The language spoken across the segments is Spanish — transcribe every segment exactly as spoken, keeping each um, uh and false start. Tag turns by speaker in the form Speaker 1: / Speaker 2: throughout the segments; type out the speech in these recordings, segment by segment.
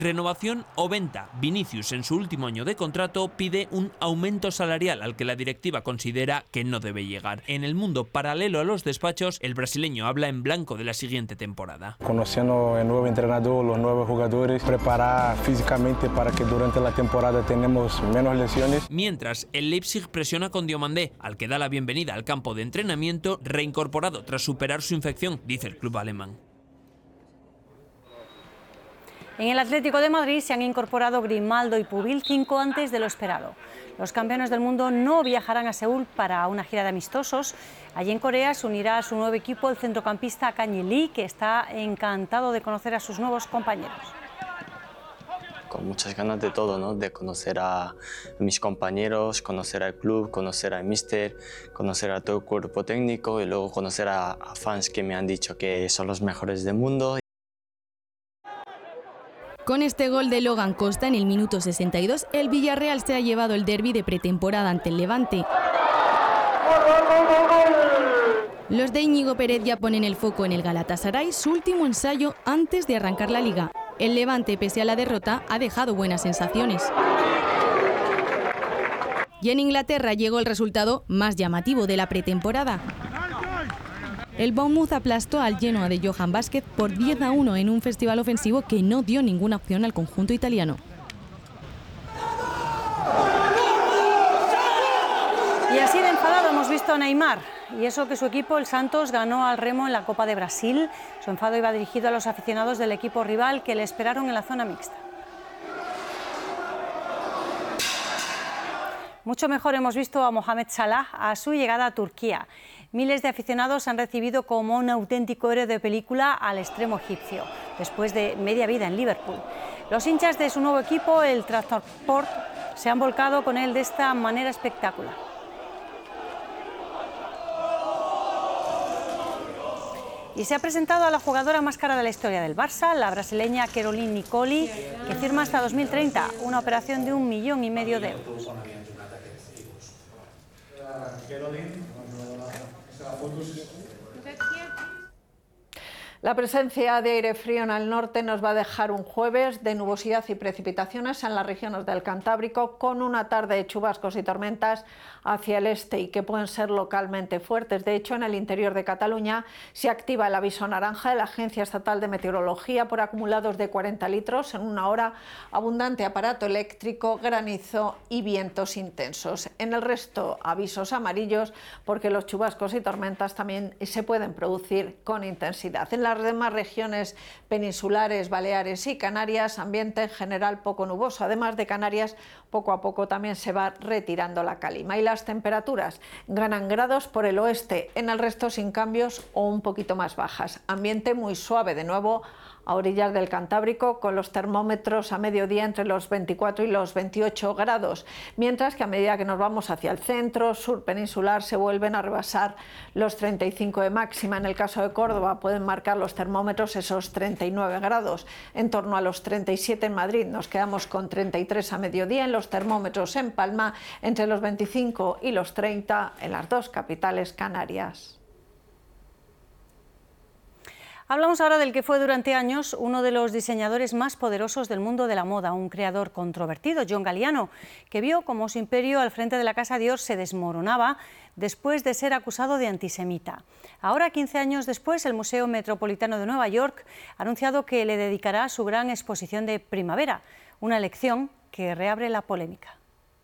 Speaker 1: Renovación o venta. Vinicius, en su último año de contrato, pide un aumento salarial al que la directiva considera que no debe llegar. En el mundo paralelo a los despachos, el brasileño habla en blanco de la siguiente temporada.
Speaker 2: Conociendo el nuevo entrenador, los nuevos jugadores, preparar físicamente para que durante la temporada tenemos menos lesiones.
Speaker 1: Mientras, el Leipzig presiona con Diomandé, al que da la bienvenida al campo de entrenamiento, reincorporado tras superar su infección, dice el club alemán.
Speaker 3: En el Atlético de Madrid se han incorporado Grimaldo y Pubil cinco antes de lo esperado. Los campeones del mundo no viajarán a Seúl para una gira de amistosos. Allí en Corea se unirá a su nuevo equipo el centrocampista Kang Lee, que está encantado de conocer a sus nuevos compañeros.
Speaker 4: Con muchas ganas de todo, ¿no? De conocer a mis compañeros, conocer al club, conocer al míster, conocer a todo el cuerpo técnico y luego conocer a, a fans que me han dicho que son los mejores del mundo.
Speaker 5: Con este gol de Logan Costa en el minuto sesenta y dos, el Villarreal se ha llevado el derbi de pretemporada ante el Levante. Los de Íñigo Pérez ya ponen el foco en el Galatasaray, su último ensayo antes de arrancar la Liga. El Levante, pese a la derrota, ha dejado buenas sensaciones. Y en Inglaterra llegó el resultado más llamativo de la pretemporada. El Bournemouth aplastó al Genoa de Johan Vázquez por diez a uno en un festival ofensivo que no dio ninguna opción al conjunto italiano.
Speaker 3: Y así de enfadado hemos visto a Neymar. Y eso que su equipo, el Santos, ganó al Remo en la Copa de Brasil. Su enfado iba dirigido a los aficionados del equipo rival que le esperaron en la zona mixta. Mucho mejor hemos visto a Mohamed Salah a su llegada a Turquía. Miles de aficionados han recibido como un auténtico héroe de película al extremo egipcio, después de media vida en Liverpool. Los hinchas de su nuevo equipo, el Trabzonspor, se han volcado con él de esta manera espectacular. Y se ha presentado a la jugadora más cara de la historia del Barça, la brasileña Caroline Nicoli, que firma hasta dos mil treinta una operación de un millón y medio de euros.
Speaker 6: La presencia de aire frío en el norte nos va a dejar un jueves de nubosidad y precipitaciones en las regiones del Cantábrico, con una tarde de chubascos y tormentas hacia el este y que pueden ser localmente fuertes. De hecho, en el interior de Cataluña se activa el aviso naranja de la Agencia Estatal de Meteorología por acumulados de cuarenta litros en una hora, abundante aparato eléctrico, granizo y vientos intensos. En el resto, avisos amarillos porque los chubascos y tormentas también se pueden producir con intensidad. En la las demás regiones peninsulares, Baleares y Canarias, ambiente en general poco nuboso. Además de Canarias, poco a poco también se va retirando la calima. Y las temperaturas ganan grados por el oeste, en el resto sin cambios o un poquito más bajas. Ambiente muy suave de nuevo a orillas del Cantábrico, con los termómetros a mediodía entre los veinticuatro y los veintiocho grados, mientras que a medida que nos vamos hacia el centro, sur peninsular, se vuelven a rebasar los treinta y cinco de máxima. En el caso de Córdoba pueden marcar los termómetros esos treinta y nueve grados, en torno a los treinta y siete en Madrid. Nos quedamos con treinta y tres a mediodía, en los termómetros en Palma entre los veinticinco y los treinta en las dos capitales canarias.
Speaker 3: Hablamos ahora del que fue durante años uno de los diseñadores más poderosos del mundo de la moda, un creador controvertido, John Galliano, que vio cómo su imperio al frente de la casa Dior se desmoronaba después de ser acusado de antisemita. Ahora, quince años después, el Museo Metropolitano de Nueva York ha anunciado que le dedicará su gran exposición de primavera, una elección que reabre la polémica.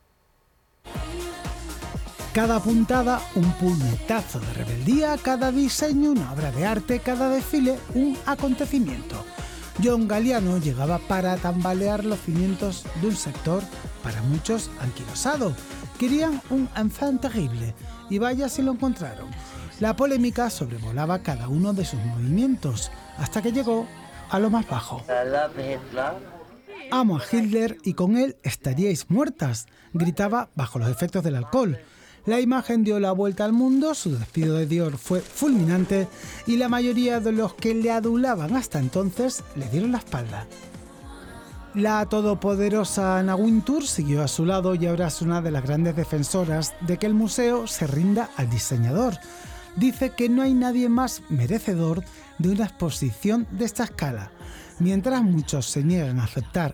Speaker 7: Cada puntada, un puñetazo de rebeldía, cada diseño, una obra de arte, cada desfile, un acontecimiento. John Galliano llegaba para tambalear los cimientos de un sector, para muchos anquilosado. Querían un enfant terrible, y vaya si lo encontraron. La polémica sobrevolaba cada uno de sus movimientos, hasta que llegó a lo más bajo. Amo a Hitler y con él estaríais muertas, gritaba bajo los efectos del alcohol. La imagen dio la vuelta al mundo, su despido de Dior fue fulminante y la mayoría de los que le adulaban hasta entonces le dieron la espalda. La todopoderosa Anna Wintour siguió a su lado y ahora es una de las grandes defensoras de que el museo se rinda al diseñador. Dice que no hay nadie más merecedor de una exposición de esta escala. Mientras muchos se niegan a aceptar